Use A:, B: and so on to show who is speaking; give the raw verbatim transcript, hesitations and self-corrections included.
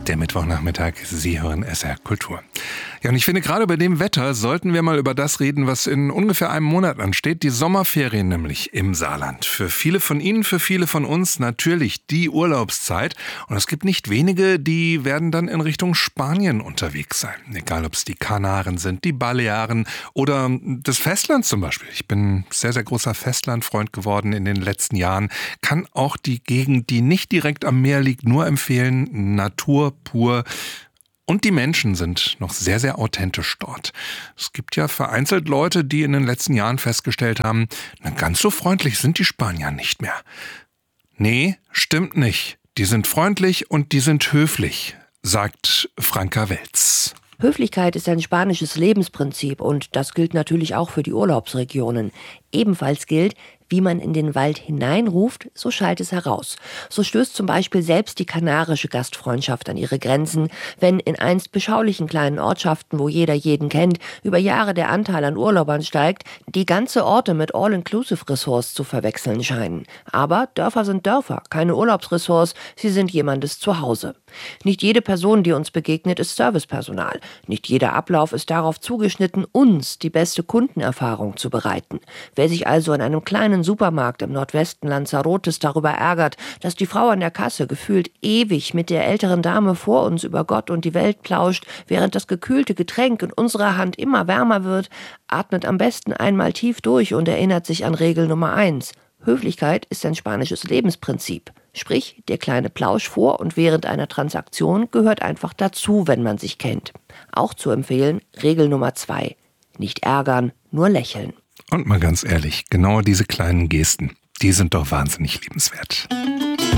A: der Mittwochnachmittag. Sie hören S R Kultur. Ja, und ich finde, gerade bei dem Wetter sollten wir mal über das reden, was in ungefähr einem Monat ansteht. Die Sommerferien nämlich im Saarland. Für viele von Ihnen, für viele von uns natürlich die Urlaubszeit. Und es gibt nicht wenige, die werden dann in Richtung Spanien unterwegs sein. Egal, ob es die Kanaren sind, die Balearen oder das Festland zum Beispiel. Ich bin sehr, sehr großer Festlandfreund geworden in den letzten Jahren. Kann auch die Gegend, die nicht direkt am Meer liegt, nur empfehlen. Natur pur. Und die Menschen sind noch sehr, sehr authentisch dort. Es gibt ja vereinzelt Leute, die in den letzten Jahren festgestellt haben, na, ganz so freundlich sind die Spanier nicht mehr. Nee, stimmt nicht. Die sind freundlich und die sind höflich, sagt Franka Welz.
B: Höflichkeit ist ein spanisches Lebensprinzip und das gilt natürlich auch für die Urlaubsregionen. Ebenfalls gilt, wie man in den Wald hineinruft, so schallt es heraus. So stößt zum Beispiel selbst die kanarische Gastfreundschaft an ihre Grenzen, wenn in einst beschaulichen kleinen Ortschaften, wo jeder jeden kennt, über Jahre der Anteil an Urlaubern steigt, die ganze Orte mit All-Inclusive-Ressorts zu verwechseln scheinen. Aber Dörfer sind Dörfer, keine Urlaubsressorts, sie sind jemandes Zuhause. Nicht jede Person, die uns begegnet, ist Servicepersonal. Nicht jeder Ablauf ist darauf zugeschnitten, uns die beste Kundenerfahrung zu bereiten. Wer sich also in einem kleinen Supermarkt im Nordwesten Lanzarotes darüber ärgert, dass die Frau an der Kasse gefühlt ewig mit der älteren Dame vor uns über Gott und die Welt plauscht, während das gekühlte Getränk in unserer Hand immer wärmer wird, atmet am besten einmal tief durch und erinnert sich an Regel Nummer eins. Höflichkeit ist ein spanisches Lebensprinzip. Sprich, der kleine Plausch vor und während einer Transaktion gehört einfach dazu, wenn man sich kennt. Auch zu empfehlen, Regel Nummer zwei. Nicht ärgern, nur lächeln.
A: Und mal ganz ehrlich, genau diese kleinen Gesten, die sind doch wahnsinnig liebenswert.